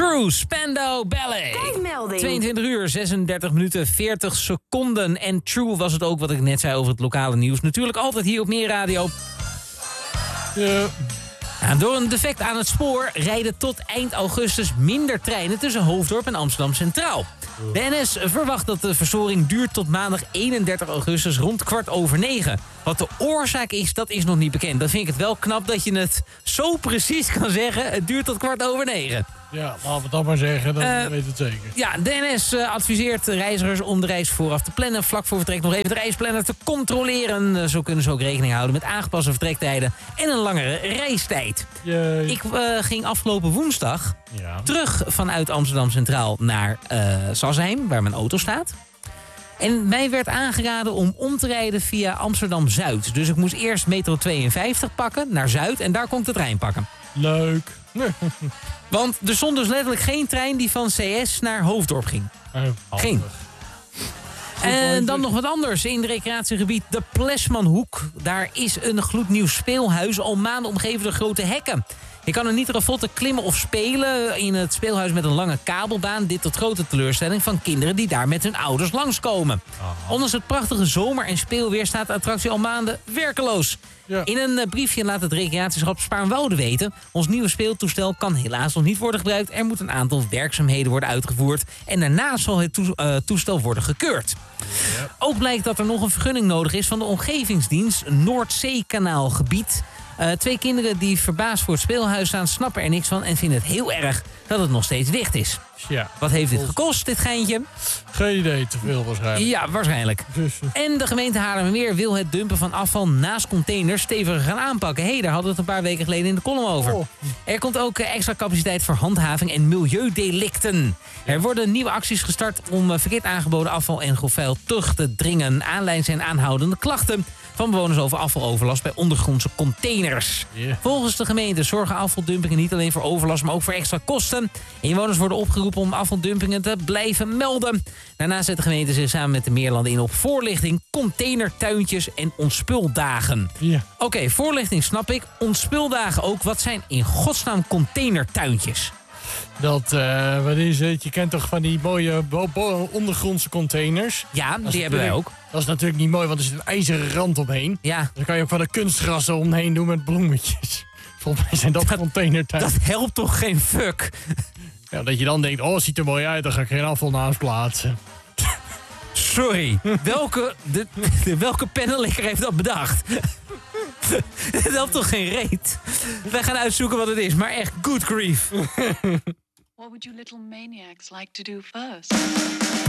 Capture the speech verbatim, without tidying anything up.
True, Spandau Ballet. Tijdmelding. tweeëntwintig uur, zesendertig minuten, veertig seconden. En True was het ook wat ik net zei over het lokale nieuws. Natuurlijk altijd hier op Meer Radio. Ja. Ja, door een defect aan het spoor rijden tot eind augustus minder treinen tussen Hoofddorp en Amsterdam Centraal. De N S verwacht dat de verstoring duurt tot maandag eenendertig augustus rond kwart over negen. Wat de oorzaak is, dat is nog niet bekend. Dan vind ik het wel knap dat je het zo precies kan zeggen. Het duurt tot kwart over negen. Ja, laten we dat maar zeggen, dan Uh, weet het zeker. Ja, de N S uh, adviseert reizigers om de reis vooraf te plannen. Vlak voor vertrek nog even de reisplanner te controleren. Uh, zo kunnen ze ook rekening houden met aangepaste vertrektijden en een langere reistijd. Jee. Ik uh, ging afgelopen woensdag Ja. terug vanuit Amsterdam Centraal naar uh, Sassheim, waar mijn auto staat. En mij werd aangeraden om om te rijden via Amsterdam-Zuid. Dus ik moest eerst metro tweeënvijftig pakken naar Zuid en daar kon ik de trein pakken. Leuk. Want er stond dus letterlijk geen trein die van C S naar Hoofddorp ging. Geen. En dan nog wat anders. In het recreatiegebied de Plesmanhoek. Daar is een gloednieuw speelhuis, al maanden omgeven door grote hekken. Je kan er niet ravotten klimmen of spelen in het speelhuis met een lange kabelbaan. Dit tot grote teleurstelling van kinderen die daar met hun ouders langskomen. Aha. Ondanks het prachtige zomer- en speelweer staat de attractie al maanden werkeloos. Ja. In een uh, briefje laat het recreatieschap Spaarnwoude weten: ons nieuwe speeltoestel kan helaas nog niet worden gebruikt. Er moet een aantal werkzaamheden worden uitgevoerd. En daarna zal het toe, uh, toestel worden gekeurd. Ja. Ook blijkt dat er nog een vergunning nodig is van de omgevingsdienst Noordzeekanaal-gebied. Uh, twee kinderen die verbaasd voor het speelhuis staan snappen er niks van en vinden het heel erg dat het nog steeds dicht is. Ja. Wat heeft dit gekost, dit geintje? Geen idee, te veel waarschijnlijk. Ja, waarschijnlijk. Dus, En de gemeente Haarlemmermeer wil het dumpen van afval naast containers steviger gaan aanpakken. Hé, hey, daar hadden we het een paar weken geleden in de column over. Oh. Er komt ook eh, extra capaciteit voor handhaving en milieudelicten. Er worden nieuwe acties gestart om eh, verkeerd aangeboden afval en grofvuil terug te dringen. Aanleiding zijn aanhoudende klachten van bewoners over afvaloverlast bij ondergrondse containers. Yeah. Volgens de gemeente zorgen afvaldumpingen niet alleen voor overlast, maar ook voor extra kosten. Inwoners worden opgeroepen om afvaldumpingen te blijven melden. Daarnaast zet de gemeente zich samen met de Meerlanden in op voorlichting, containertuintjes en ontspuldagen. Ja. Oké, okay, voorlichting snap ik. Ontspuldagen ook. Wat zijn in godsnaam containertuintjes? Dat, uh, wat is het? Je kent toch van die mooie bo- bo- ondergrondse containers? Ja, Dat is die hebben wij ook. Dat is natuurlijk niet mooi, want er zit een ijzeren rand omheen. Ja, Dan kan je ook van de kunstgrassen omheen doen met bloemetjes. Volgens mij zijn dat, Dat- containertuinen. dat helpt toch geen fuck? Ja, dat je dan denkt, oh, het ziet er mooi uit, dan ga ik geen afval naast plaatsen. Sorry, welke, de, de, welke pennenlikker heeft dat bedacht? Dat helpt toch geen reet? Wij gaan uitzoeken wat het is, maar echt good grief. What would you little maniacs like to do first?